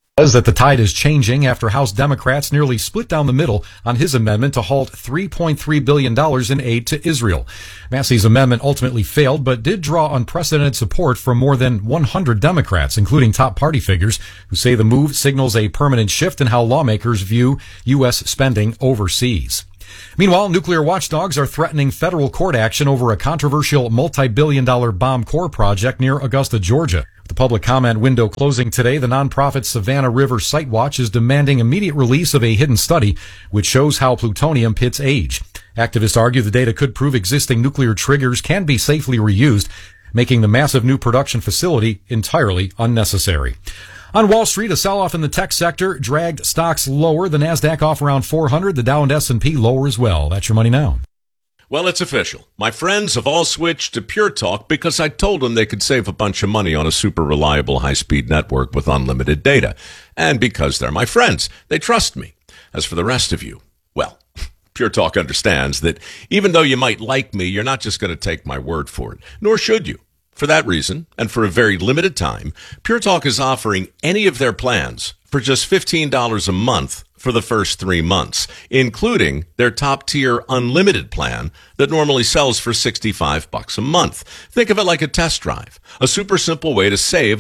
Says that the tide is changing after House Democrats nearly split down the middle on his amendment to halt $3.3 billion in aid to Israel. Massey's amendment ultimately failed, but did draw unprecedented support from more than 100 Democrats, including top party figures, who say the move signals a permanent shift in how lawmakers view U.S. spending overseas. Meanwhile, nuclear watchdogs are threatening federal court action over a controversial multi-billion-dollar bomb core project near Augusta, Georgia. The public comment window closing today, the nonprofit Savannah River Site Watch is demanding immediate release of a hidden study which shows how plutonium pits age. Activists argue the data could prove existing nuclear triggers can be safely reused, making the massive new production facility entirely unnecessary. On Wall Street, a sell-off in the tech sector dragged stocks lower. The Nasdaq off around 400, the Dow and S&P lower as well. That's your money now. Well, it's official. My friends have all switched to Pure Talk because I told them they could save a bunch of money on a super reliable high-speed network with unlimited data. And because they're my friends, they trust me. As for the rest of you, well, Pure Talk understands that even though you might like me, you're not just going to take my word for it, nor should you. For that reason, and for a very limited time, Pure Talk is offering any of their plans for just $15 a month for the first 3 months, including their top-tier unlimited plan that normally sells for $65 a month. Think of it like a test drive, a super simple way to save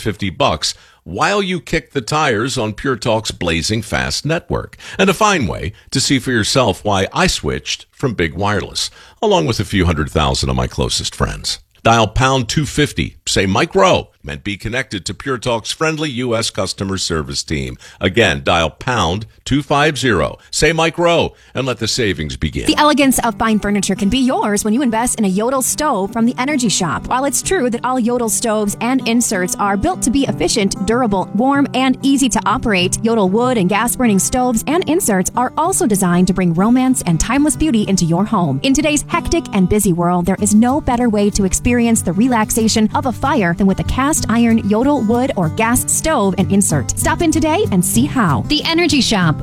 $150 while you kick the tires on Pure Talk's blazing fast network, and a fine way to see for yourself why I switched from Big Wireless, along with a few 100,000 of my closest friends. Dial pound 250, say Mike Rowe, and be connected to Pure Talk's friendly U.S. customer service team. Again, dial pound 250, say Mike Rowe, and let the savings begin. The elegance of fine furniture can be yours when you invest in a Yodel stove from the Energy Shop. While it's true that all Yodel stoves and inserts are built to be efficient, durable, warm, and easy to operate, Yodel wood and gas-burning stoves and inserts are also designed to bring romance and timeless beauty into your home. In today's hectic and busy world, there is no better way to experience the relaxation of a fire than with a cast iron Yodel wood or gas stove and insert. Stop in today and see how. The Energy Shop,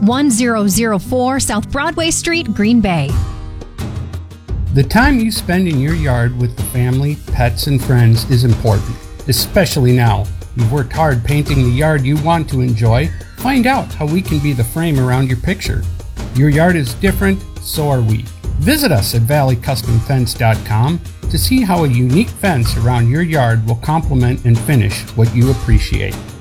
1004 South Broadway Street, Green Bay. The time you spend in your yard with the family, pets, and friends is important, especially now. You've worked hard painting the yard you want to enjoy. Find out how we can be the frame around your picture. Your yard is different, so are we. Visit us at valleycustomfence.com to see how a unique fence around your yard will complement and finish what you appreciate.